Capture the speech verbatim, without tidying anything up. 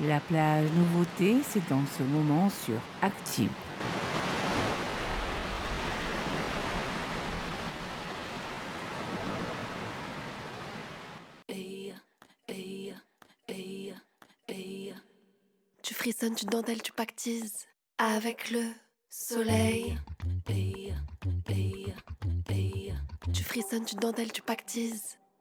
La plage nouveauté, c'est dans ce moment sur Active. Hey, hey, hey, hey. Tu frissonnes, tu dentelles, tu pactises avec le soleil. Hey, hey, hey. Tu frissonnes, tu dentelles, tu pactises